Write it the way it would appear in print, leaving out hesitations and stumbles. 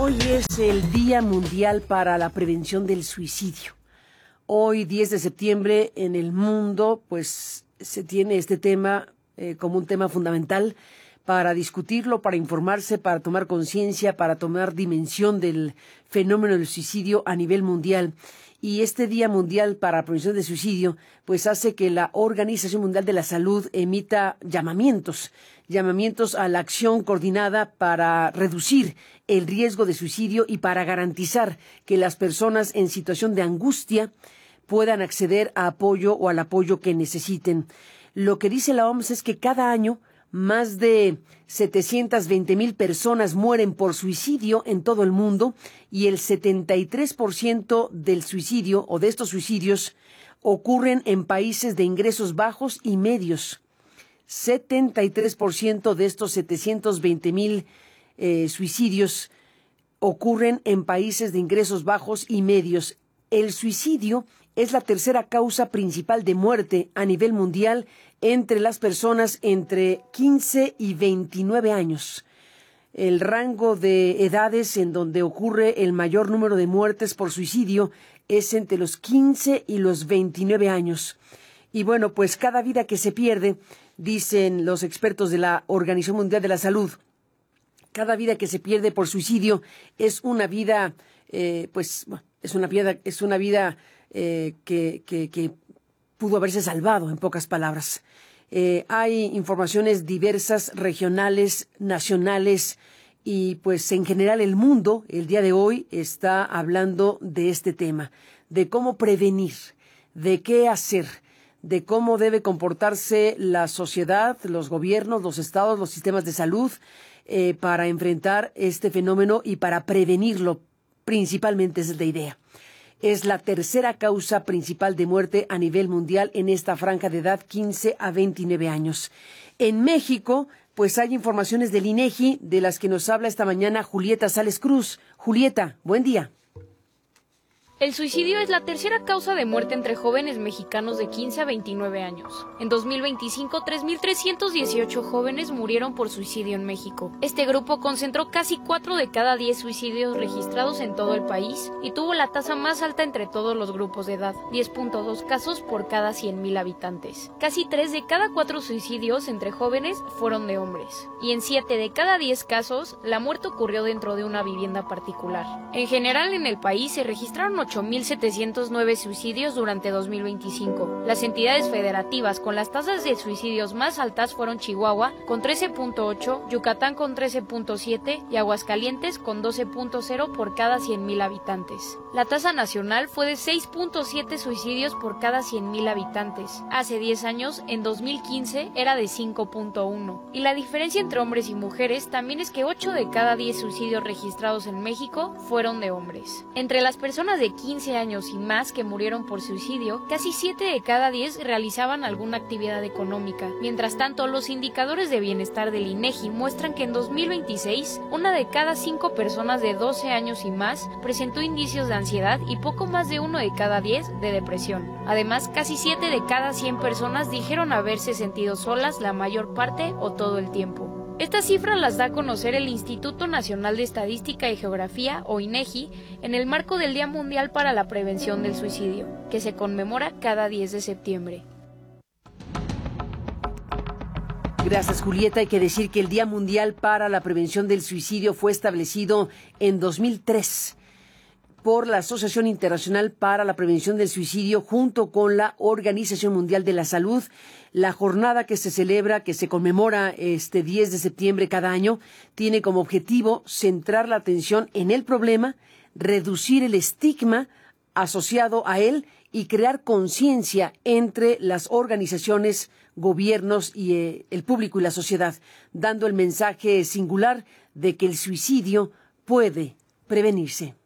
Hoy es el Día Mundial para la Prevención del Suicidio. Hoy, 10 de septiembre, en el mundo, pues se tiene este tema como un tema fundamental para discutirlo, para informarse, para tomar conciencia, para tomar dimensión del fenómeno del suicidio a nivel mundial. Y este Día Mundial para la Prevención del Suicidio, pues hace que la Organización Mundial de la Salud emita llamamientos a la acción coordinada para reducir el riesgo de suicidio y para garantizar que las personas en situación de angustia puedan acceder a apoyo o al apoyo que necesiten. Lo que dice la OMS es que cada año más de 720,000 personas mueren por suicidio en todo el mundo y el 73% del suicidio o de estos suicidios ocurren en países de ingresos bajos y medios. 73% de estos 720,000 suicidios ocurren en países de ingresos bajos y medios. El suicidio es la tercera causa principal de muerte a nivel mundial entre las personas entre 15 y 29 años. El rango de edades en donde ocurre el mayor número de muertes por suicidio es entre los 15 y los 29 años. Y bueno, pues cada vida que se pierde, dicen los expertos de la Organización Mundial de la Salud, cada vida que se pierde por suicidio es una vida, es una vida que pudo haberse salvado, en pocas palabras. Hay informaciones diversas, regionales, nacionales, y pues en general el mundo, el día de hoy, está hablando de este tema, de cómo prevenir, de qué hacer, de cómo debe comportarse la sociedad, los gobiernos, los estados, los sistemas de salud, para enfrentar este fenómeno y para prevenirlo. Principalmente esa es la idea. Es la tercera causa principal de muerte a nivel mundial en esta franja de edad 15 a 29 años. En México, pues hay informaciones del INEGI de las que nos habla esta mañana Julieta Sales Cruz. Julieta, buen día. El suicidio es la tercera causa de muerte entre jóvenes mexicanos de 15 a 29 años. En 2025, 3.318 jóvenes murieron por suicidio en México. Este grupo concentró casi 4 de cada 10 suicidios registrados en todo el país y tuvo la tasa más alta entre todos los grupos de edad, 10.2 casos por cada 100,000 habitantes. Casi 3 de cada 4 suicidios entre jóvenes fueron de hombres. Y en 7 de cada 10 casos, la muerte ocurrió dentro de una vivienda particular. En general, en el país se registraron 8.709 suicidios durante 2025. Las entidades federativas con las tasas de suicidios más altas fueron Chihuahua con 13.8, Yucatán con 13.7 y Aguascalientes con 12.0 por cada 100,000 habitantes. La tasa nacional fue de 6.7 suicidios por cada 100,000 habitantes. Hace 10 años, en 2015, era de 5.1. Y la diferencia entre hombres y mujeres también es que 8 de cada 10 suicidios registrados en México fueron de hombres. Entre las personas de 15 años y más que murieron por suicidio, casi 7 de cada 10 realizaban alguna actividad económica. Mientras tanto, los indicadores de bienestar del INEGI muestran que en 2026, 1 de cada 5 personas de 12 años y más presentó indicios de ansiedad y poco más de 1 de cada 10 de depresión. Además, casi 7 de cada 100 personas dijeron haberse sentido solas la mayor parte o todo el tiempo. Estas cifras las da a conocer el Instituto Nacional de Estadística y Geografía, o INEGI, en el marco del Día Mundial para la Prevención del Suicidio, que se conmemora cada 10 de septiembre. Gracias, Julieta. Hay que decir que el Día Mundial para la Prevención del Suicidio fue establecido en 2003 por la Asociación Internacional para la Prevención del Suicidio junto con la Organización Mundial de la Salud. La jornada que se celebra, que se conmemora este 10 de septiembre cada año, tiene como objetivo centrar la atención en el problema, reducir el estigma asociado a él y crear conciencia entre las organizaciones, gobiernos y el público y la sociedad, dando el mensaje singular de que el suicidio puede prevenirse.